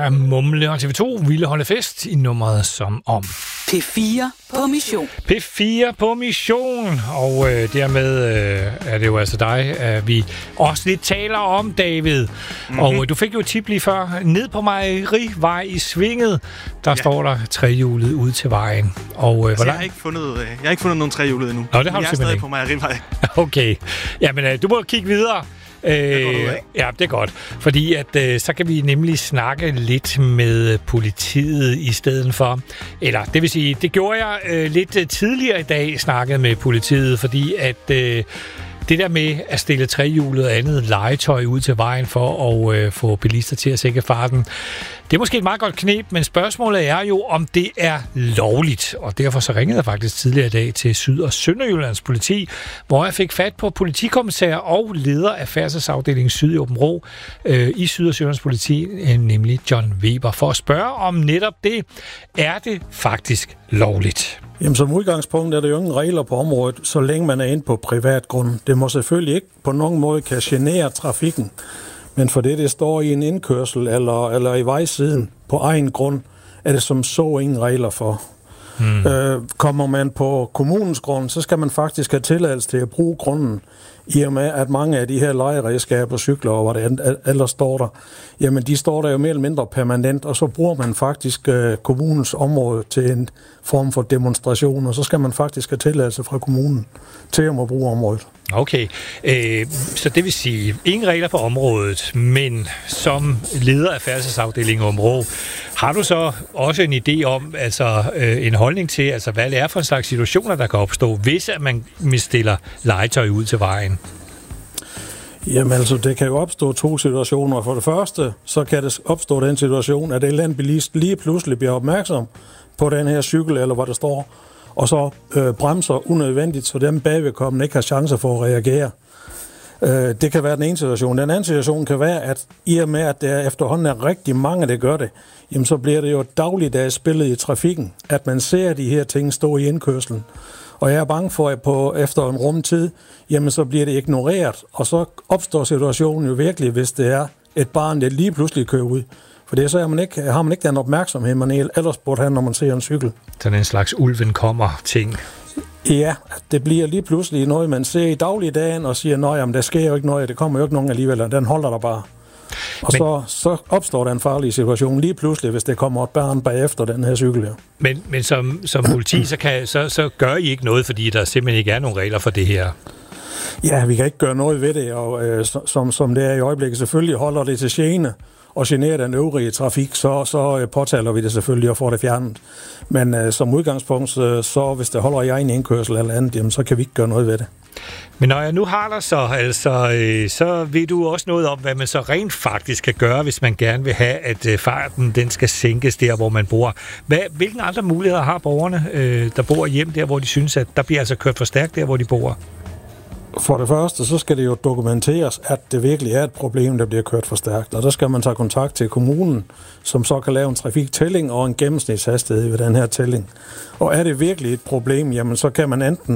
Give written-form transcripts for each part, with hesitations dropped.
er Mumle og TV2 ville holde fest i nummeret som om. P4 på mission. P4 på mission, og dermed er det jo altså dig, vi også lidt taler om, David. Mm-hmm. Og du fik jo et tip lige før. Ned på Mejerivej i Svinget, der står der trehjulet ud til vejen. Og altså, jeg har ikke fundet nogen trehjulet endnu. Nå, det har du simpelthen ikke. Jeg er stadig på Mejerivej. Okay. Jamen, du må kigge videre. Ja, det er godt. Fordi at så kan vi nemlig snakke lidt med politiet i stedet for. Eller det vil sige, det gjorde jeg lidt tidligere i dag, snakkede med politiet, fordi at det der med at stille trehjulet og andet legetøj ud til vejen for at få bilister til at sænke farten, det er måske et meget godt knep, men spørgsmålet er jo, om det er lovligt. Og derfor så ringede jeg faktisk tidligere i dag til Syd- og Sønderjyllands politi, hvor jeg fik fat på politikommissær og leder af færdselsafdelingen Syd i Aabenraa i Syd- og Sønderjyllands politi, nemlig John Weber, for at spørge om netop det. Er det faktisk lovligt? Jamen som udgangspunkt er der jo ingen regler på området, så længe man er inde på privat grund. Det må selvfølgelig ikke på nogen måde kan genere trafikken, men for det står i en indkørsel eller i vejsiden på egen grund, er det som så ingen regler for. Kommer man på kommunens grund, så skal man faktisk have tilladelse til at bruge grunden, i og med at mange af de her legeredskaber, cykler og hvad det ellers står der, jamen de står der jo mere eller mindre permanent, og så bruger man faktisk kommunens område til en form for demonstration, og så skal man faktisk have tilladelse fra kommunen til at må bruge området. Okay, så det vil sige, ingen regler på området, men som leder af færdselsafdelingen Aabenraa, har du så også en idé om, altså en holdning til, altså hvad det er for en slags situationer, der kan opstå, hvis at man stiller legetøj ud til vejen? Jamen altså, det kan jo opstå to situationer. For det første, så kan det opstå den situation, at en eller anden bilist lige pludselig bliver opmærksom på den her cykel, eller hvad der står, og så bremser unødvendigt, så dem bagvedkommende ikke har chance for at reagere. Det kan være den ene situation. Den anden situation kan være, at i og med, at der efterhånden er rigtig mange, der gør det, jamen så bliver det jo dagligdags spillet i trafikken, at man ser de her ting stå i indkørslen. Og jeg er bange for, at efter en rumtid, jamen så bliver det ignoreret, og så opstår situationen jo virkelig, hvis det er et barn, der lige pludselig kører ud. For det så har man ikke den opmærksomhed, man ellers burde have, når man ser en cykel. Sådan en slags ulven kommer ting. Ja, det bliver lige pludselig noget, man ser i dagligdagen og siger, nej, jamen der sker jo ikke noget, det kommer jo ikke nogen alligevel, og den holder der bare. Og så opstår der en farlig situation lige pludselig, hvis det kommer et barn bagefter den her cykel. Ja. Men som politi, så gør I ikke noget, fordi der simpelthen ikke er nogen regler for det her? Ja, vi kan ikke gøre noget ved det, og som det er i øjeblikket, selvfølgelig holder det til gene og generer den øvrige trafik, så påtaler vi det selvfølgelig og får det fjernet. Men som udgangspunkt, så hvis det holder i egen indkørsel eller andet, jamen, så kan vi ikke gøre noget ved det. Men når jeg nu har dig så ved du også noget om, hvad man så rent faktisk kan gøre, hvis man gerne vil have, at farten den skal sænkes der, hvor man bor. Hvilke andre muligheder har borgerne, der bor hjem der, hvor de synes, at der bliver altså kørt for stærkt der, hvor de bor? For det første, så skal det jo dokumenteres, at det virkelig er et problem, der bliver kørt for stærkt. Og der skal man tage kontakt til kommunen, som så kan lave en trafiktælling og en gennemsnitshastighed ved den her tælling. Og er det virkelig et problem, jamen så kan man enten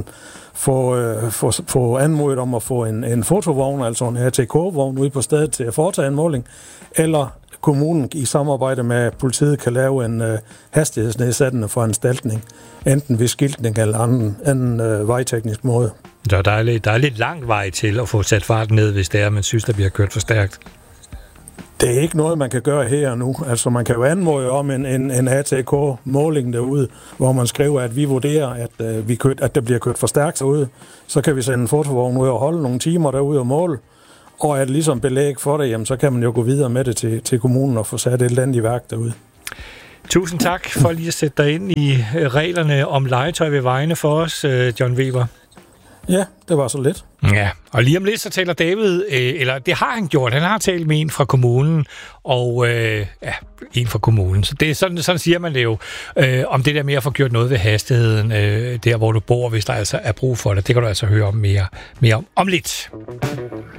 få anmodet om at få en fotovogn, altså en RTK-vogn ude på stedet til at foretage en måling, eller kommunen i samarbejde med politiet kan lave en hastighedsnedsættende foranstaltning, enten ved skiltning eller anden vejteknisk måde. Så der er lidt lang vej til at få sat farten ned, hvis det er, man synes, der bliver kørt for stærkt. Det er ikke noget, man kan gøre her og nu. Altså, man kan jo anmode om en ATK-måling derude, hvor man skriver, at vi vurderer, at der bliver kørt for stærkt derude. Så kan vi sende en fotovogn ud og holde nogle timer derude og måle. Og at ligesom belæg for det, jamen, så kan man jo gå videre med det til kommunen og få sat et eller andet i værk derude. Tusind tak for lige at sætte dig ind i reglerne om legetøj ved vejene for os, John Weber. Ja, det var så lidt. Ja, og lige om lidt så taler David, eller det har han gjort, han har talt med en fra kommunen, og en fra kommunen. Så det er sådan siger man det jo, om det der med at få gjort noget ved hastigheden, der hvor du bor, hvis der altså er brug for det. Det kan du altså høre om mere om lidt.